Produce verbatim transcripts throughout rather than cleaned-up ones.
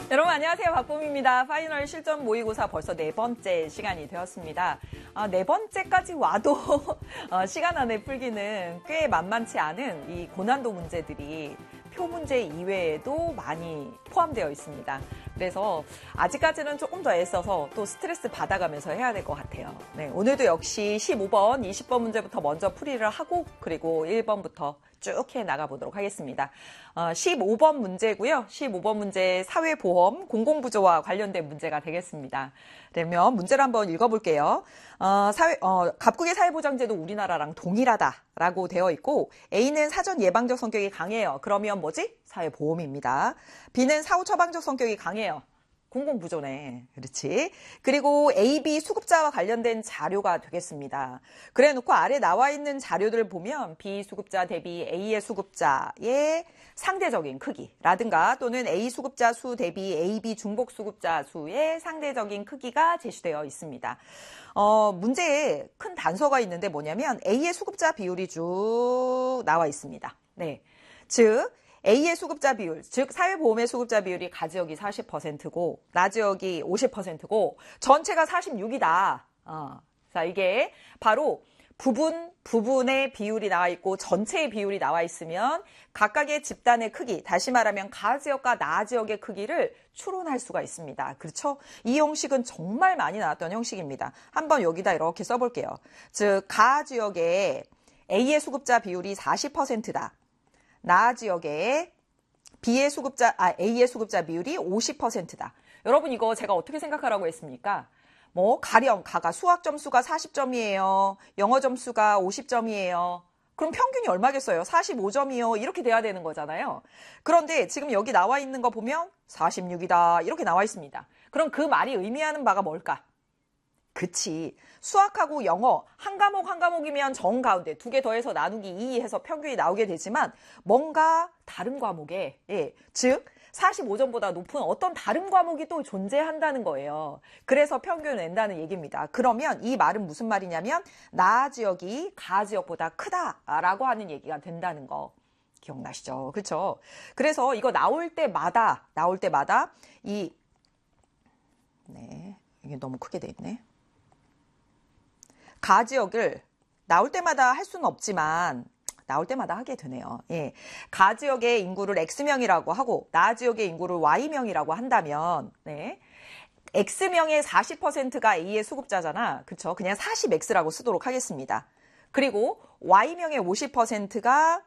여러분 안녕하세요. 박봄입니다. 파이널 실전 모의고사 벌써 네 번째 시간이 되었습니다. 아, 네 번째까지 와도 어, 시간 안에 풀기는 꽤 만만치 않은 이 고난도 문제들이 표 문제 이외에도 많이 포함되어 있습니다. 그래서 아직까지는 조금 더 애써서 또 스트레스 받아가면서 해야 될 것 같아요. 네, 오늘도 역시 십오 번, 이십 번 문제부터 먼저 풀이를 하고 그리고 일 번부터 쭉 해 나가보도록 하겠습니다. 어, 십오 번 문제고요. 십오 번 문제 사회보험, 공공부조와 관련된 문제가 되겠습니다. 그러면 문제를 한번 읽어볼게요. 어, 사회, 어, 각국의 사회보장제도 우리나라랑 동일하다라고 되어 있고 A는 사전 예방적 성격이 강해요. 그러면 뭐지? 사회보험입니다. B는 사후 처방적 성격이 강해요. 공공부조네. 그렇지. 그리고 A, B 수급자와 관련된 자료가 되겠습니다. 그래 놓고 아래 나와 있는 자료들을 보면 B 수급자 대비 A의 수급자의 상대적인 크기라든가 또는 A 수급자 수 대비 A, B 중복 수급자 수의 상대적인 크기가 제시되어 있습니다. 어, 문제에 큰 단서가 있는데 뭐냐면 A의 수급자 비율이 쭉 나와 있습니다. 네. 즉, A의 수급자 비율, 즉 사회보험의 수급자 비율이 가지역이 사십 퍼센트고 나지역이 오십 퍼센트고 전체가 사십육이다. 어, 자, 이게 바로 부분, 부분의 비율이 나와 있고 전체의 비율이 나와 있으면 각각의 집단의 크기, 다시 말하면 가지역과 나지역의 크기를 추론할 수가 있습니다. 그렇죠? 이 형식은 정말 많이 나왔던 형식입니다. 한번 여기다 이렇게 써볼게요. 즉 가지역의 A의 수급자 비율이 사십 퍼센트다. 나 지역에 B의 수급자, 아, A의 수급자 비율이 오십 퍼센트다. 여러분 이거 제가 어떻게 생각하라고 했습니까? 뭐 가령 가가 수학 점수가 사십 점이에요. 영어 점수가 오십 점이에요. 그럼 평균이 얼마겠어요? 사십오 점이요. 이렇게 돼야 되는 거잖아요. 그런데 지금 여기 나와 있는 거 보면 사십육이다. 이렇게 나와 있습니다. 그럼 그 말이 의미하는 바가 뭘까? 그치. 수학하고 영어 한 과목 한 과목이면 정 가운데 두 개 더해서 나누기 이 해서 평균이 나오게 되지만 뭔가 다른 과목에 예, 즉 사십오 점보다 높은 어떤 다른 과목이 또 존재한다는 거예요. 그래서 평균을 낸다는 얘기입니다. 그러면 이 말은 무슨 말이냐면 나 지역이 가 지역보다 크다라고 하는 얘기가 된다는 거. 기억나시죠? 그렇죠? 그래서 이거 나올 때마다 나올 때마다 이 네, 이게 너무 크게 돼 있네. 가지역을 나올 때마다 할 수는 없지만 나올 때마다 하게 되네요. 예. 가지역의 인구를 X명이라고 하고 나지역의 인구를 Y명이라고 한다면 네. X명의 사십 퍼센트가 A의 수급자잖아. 그쵸? 그냥 사십 엑스라고 쓰도록 하겠습니다. 그리고 Y명의 오십 퍼센트가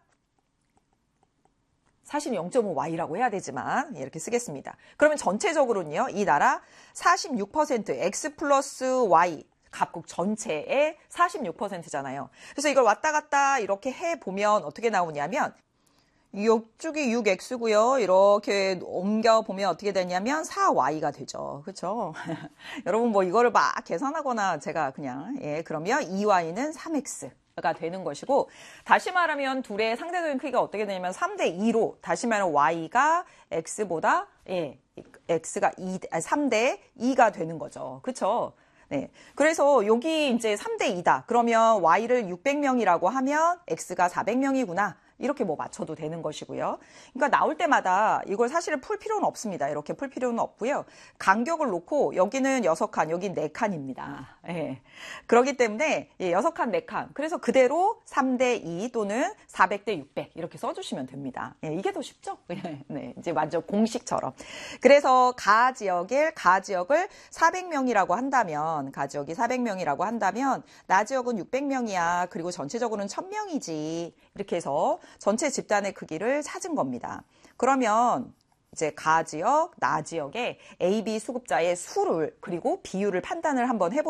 사실 영 점 오 와이라고 해야 되지만 이렇게 쓰겠습니다. 그러면 전체적으로는요. 이 나라 사십육 퍼센트 X 플러스 Y 각국 전체의 사십육 퍼센트잖아요. 그래서 이걸 왔다 갔다 이렇게 해보면 어떻게 나오냐면 이쪽이 육 엑스고요. 이렇게 옮겨보면 어떻게 되냐면 사 와이가 되죠. 그렇죠? 여러분 뭐 이거를 막 계산하거나 제가 그냥 예 그러면 이 와이는 삼 엑스가 되는 것이고 다시 말하면 둘의 상대적인 크기가 어떻게 되냐면 삼 대 이로 다시 말하면 Y가 X보다 예 X가 이, 삼 대 이가 되는 거죠. 그렇죠? 네. 그래서 여기 이제 삼 대 이다. 그러면 Y를 육백 명이라고 하면 X가 사백 명이구나. 이렇게 뭐 맞춰도 되는 것이고요. 그러니까 나올 때마다 이걸 사실은 풀 필요는 없습니다. 이렇게 풀 필요는 없고요. 간격을 놓고 여기는 여섯 칸, 여긴 네 칸입니다. 예. 그렇기 때문에 예, 여섯 칸, 네 칸. 그래서 그대로 삼 대 이 또는 사백 대 육백 이렇게 써주시면 됩니다. 예, 이게 더 쉽죠? 네, 이제 완전 공식처럼. 그래서 가 지역을 가 지역을 사백 명이라고 한다면 가 지역이 사백 명이라고 한다면 나 지역은 육백 명이야. 그리고 전체적으로는 천 명이지. 이렇게 해서 전체 집단의 크기를 찾은 겁니다. 그러면 이제 가 지역, 나 지역의 A, B 수급자의 수를 그리고 비율을 판단을 한번 해보도록